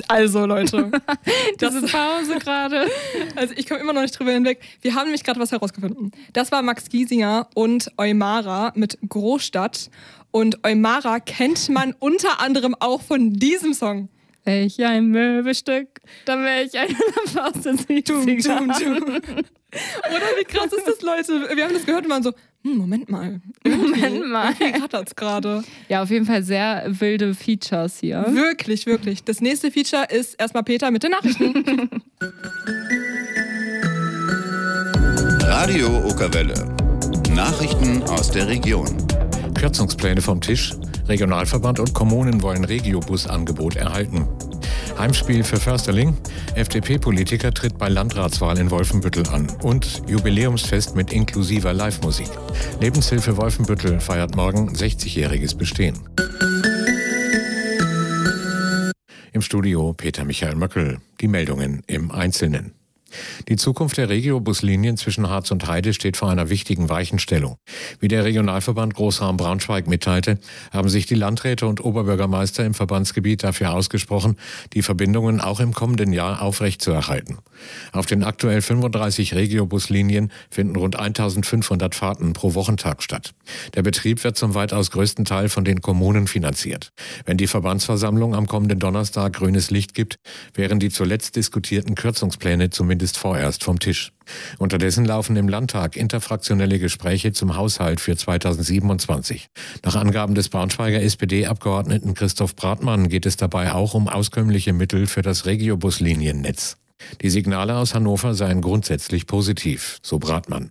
Also Leute, diese Pause gerade. Also ich komme immer noch nicht drüber hinweg. Wir haben nämlich gerade was herausgefunden. Das war Max Giesinger und Eumara mit Großstadt. Und Eumara kennt man unter anderem auch von diesem Song. Wäre ich ein Möbelstück, dann wäre ich ein aus den 70ern. Oder wie krass ist das, Leute? Wir haben das gehört und waren so, Moment mal. Irgendwie rattert's gerade. Ja, auf jeden Fall sehr wilde Features hier. Wirklich, wirklich. Das nächste Feature ist erstmal Peter mit den Nachrichten. Radio Okerwelle. Nachrichten aus der Region. Kürzungspläne vom Tisch. Regionalverband und Kommunen wollen Regiobus-Angebot erhalten. Heimspiel für Försterling. FDP-Politiker tritt bei Landratswahl in Wolfenbüttel an. Und Jubiläumsfest mit inklusiver Live-Musik. Lebenshilfe Wolfenbüttel feiert morgen 60-jähriges Bestehen. Im Studio Peter Michael Möckel. Die Meldungen im Einzelnen. Die Zukunft der Regiobuslinien zwischen Harz und Heide steht vor einer wichtigen Weichenstellung. Wie der Regionalverband Großraum-Braunschweig mitteilte, haben sich die Landräte und Oberbürgermeister im Verbandsgebiet dafür ausgesprochen, die Verbindungen auch im kommenden Jahr aufrechtzuerhalten. Auf den aktuell 35 Regiobuslinien finden rund 1500 Fahrten pro Wochentag statt. Der Betrieb wird zum weitaus größten Teil von den Kommunen finanziert. Wenn die Verbandsversammlung am kommenden Donnerstag grünes Licht gibt, wären die zuletzt diskutierten Kürzungspläne zumindest vorerst vom Tisch. Unterdessen laufen im Landtag interfraktionelle Gespräche zum Haushalt für 2027. Nach Angaben des Braunschweiger SPD-Abgeordneten Christoph Bratmann geht es dabei auch um auskömmliche Mittel für das Regiobus-Liniennetz. Die Signale aus Hannover seien grundsätzlich positiv, so Bratmann.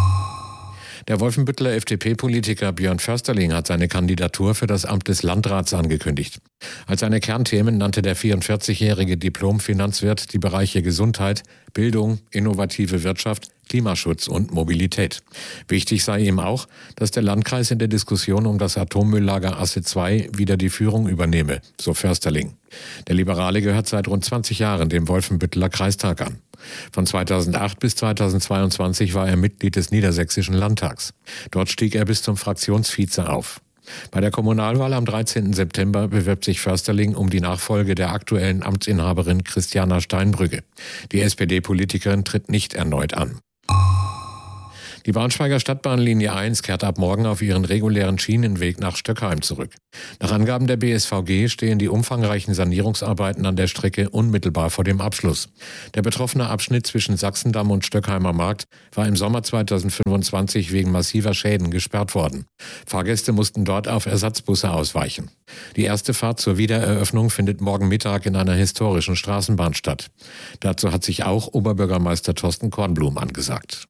Der Wolfenbütteler FDP-Politiker Björn Försterling hat seine Kandidatur für das Amt des Landrats angekündigt. Als seine Kernthemen nannte der 44-jährige Diplom-Finanzwirt die Bereiche Gesundheit, Bildung, innovative Wirtschaft, Klimaschutz und Mobilität. Wichtig sei ihm auch, dass der Landkreis in der Diskussion um das Atommülllager Asse II wieder die Führung übernehme, so Försterling. Der Liberale gehört seit rund 20 Jahren dem Wolfenbütteler Kreistag an. Von 2008 bis 2022 war er Mitglied des Niedersächsischen Landtags. Dort stieg er bis zum Fraktionsvize auf. Bei der Kommunalwahl am 13. September bewirbt sich Försterling um die Nachfolge der aktuellen Amtsinhaberin Christiana Steinbrügge. Die SPD-Politikerin tritt nicht erneut an. Die Braunschweiger Stadtbahnlinie 1 kehrt ab morgen auf ihren regulären Schienenweg nach Stöckheim zurück. Nach Angaben der BSVG stehen die umfangreichen Sanierungsarbeiten an der Strecke unmittelbar vor dem Abschluss. Der betroffene Abschnitt zwischen Sachsendamm und Stöckheimer Markt war im Sommer 2025 wegen massiver Schäden gesperrt worden. Fahrgäste mussten dort auf Ersatzbusse ausweichen. Die erste Fahrt zur Wiedereröffnung findet morgen Mittag in einer historischen Straßenbahn statt. Dazu hat sich auch Oberbürgermeister Thorsten Kornblum angesagt.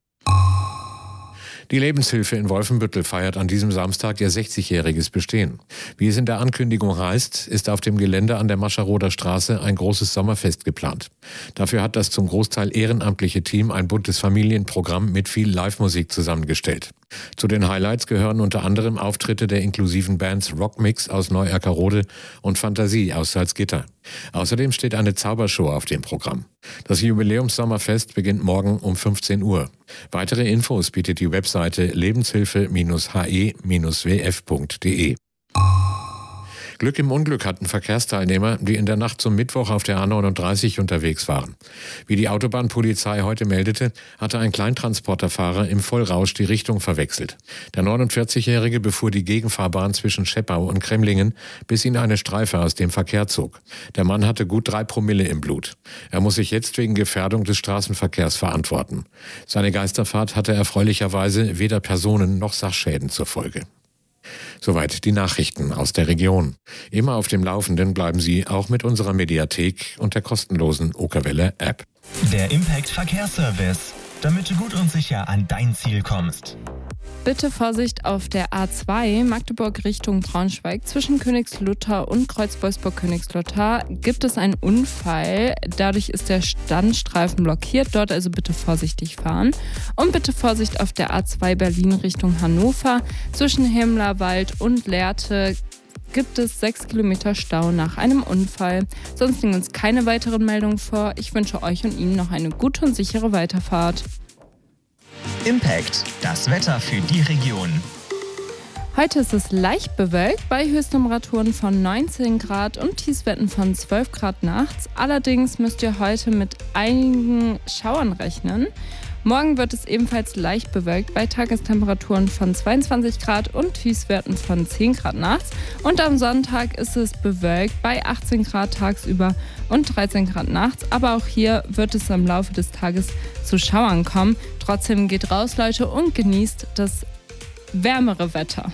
Die Lebenshilfe in Wolfenbüttel feiert an diesem Samstag ihr 60-jähriges Bestehen. Wie es in der Ankündigung heißt, ist auf dem Gelände an der Mascharoder Straße ein großes Sommerfest geplant. Dafür hat das zum Großteil ehrenamtliche Team ein buntes Familienprogramm mit viel Live-Musik zusammengestellt. Zu den Highlights gehören unter anderem Auftritte der inklusiven Bands Rockmix aus Neu-Erkerode und Fantasie aus Salzgitter. Außerdem steht eine Zaubershow auf dem Programm. Das Jubiläumssommerfest beginnt morgen um 15 Uhr. Weitere Infos bietet die Webseite lebenshilfe-he-wf.de. Glück im Unglück hatten Verkehrsteilnehmer, die in der Nacht zum Mittwoch auf der A39 unterwegs waren. Wie die Autobahnpolizei heute meldete, hatte ein Kleintransporterfahrer im Vollrausch die Richtung verwechselt. Der 49-Jährige befuhr die Gegenfahrbahn zwischen Scheppau und Kremlingen, bis ihn eine Streife aus dem Verkehr zog. Der Mann hatte gut 3 Promille im Blut. Er muss sich jetzt wegen Gefährdung des Straßenverkehrs verantworten. Seine Geisterfahrt hatte erfreulicherweise weder Personen- noch Sachschäden zur Folge. Soweit die Nachrichten aus der Region. Immer auf dem Laufenden bleiben Sie auch mit unserer Mediathek und der kostenlosen Okerwelle App. Der Impact Verkehrsservice, damit du gut und sicher an dein Ziel kommst. Bitte Vorsicht auf der A2 Magdeburg Richtung Braunschweig. Zwischen Königslutter und Kreuz-Wolfsburg-Königslutter gibt es einen Unfall. Dadurch ist der Standstreifen blockiert. Dort also bitte vorsichtig fahren. Und bitte Vorsicht auf der A2 Berlin Richtung Hannover. Zwischen Himmlerwald und Lehrte gibt es 6 Kilometer Stau nach einem Unfall. Sonst liegen uns keine weiteren Meldungen vor. Ich wünsche euch und Ihnen noch eine gute und sichere Weiterfahrt. Impact, das Wetter für die Region. Heute ist es leicht bewölkt bei Höchsttemperaturen von 19 Grad und Tiefstwerten von 12 Grad nachts. Allerdings müsst ihr heute mit einigen Schauern rechnen. Morgen wird es ebenfalls leicht bewölkt bei Tagestemperaturen von 22 Grad und Tiefstwerten von 10 Grad nachts. Und am Sonntag ist es bewölkt bei 18 Grad tagsüber und 13 Grad nachts. Aber auch hier wird es im Laufe des Tages zu Schauern kommen. Trotzdem geht raus, Leute, und genießt das wärmere Wetter.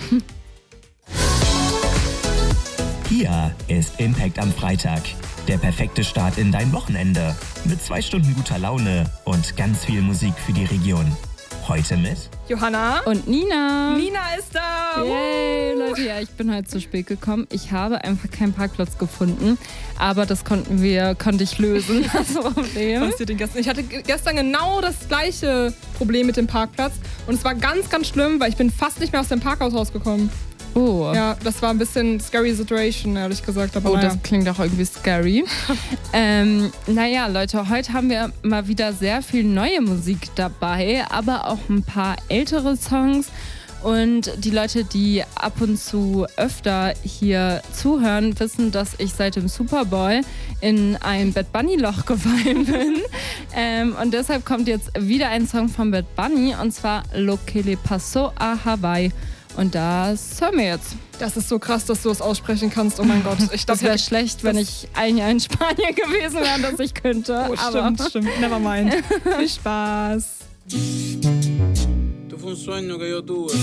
Hier ist Impact am Freitag. Der perfekte Start in dein Wochenende. Mit 2 Stunden guter Laune und ganz viel Musik für die Region. Heute mit Johanna Und Nina. Nina ist da. Yay, Leute, ja, ich bin heute zu spät gekommen. Ich habe einfach keinen Parkplatz gefunden, aber das konnte ich lösen, das Problem. Was dir denn gestern? Ich hatte gestern genau das gleiche Problem mit dem Parkplatz und es war ganz, ganz schlimm, weil ich bin fast nicht mehr aus dem Parkhaus rausgekommen. Oh. Ja, das war ein bisschen scary situation, ehrlich gesagt. Aber Das klingt auch irgendwie scary. Naja, Leute, heute haben wir mal wieder sehr viel neue Musik dabei, aber auch ein paar ältere Songs. Und die Leute, die ab und zu öfter hier zuhören, wissen, dass ich seit dem Super Bowl in ein Bad Bunny-Loch gefallen bin. Und deshalb kommt jetzt wieder ein Song von Bad Bunny, und zwar Lo que le pasó a Hawaii. Und das hören wir jetzt. Das ist so krass, dass du das aussprechen kannst. Oh mein Gott. Ich Das wäre schlecht, wenn ich ein Jahr in Spanien gewesen wäre, dass ich könnte. Oh, aber stimmt. Never mind. Viel Spaß. Esto fue un sueño que yo tuve.